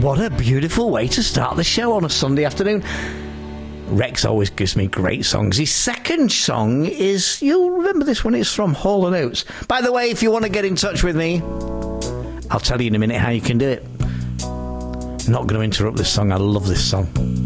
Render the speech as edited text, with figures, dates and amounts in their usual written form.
What a beautiful way to start the show on a Sunday afternoon. Rex always gives me great songs. His second song is, you'll remember this one, it's from Hall & Oates. By the way, if you want to get in touch with me, I'll tell you in a minute how you can do it. I'm not going to interrupt this song. I love this song.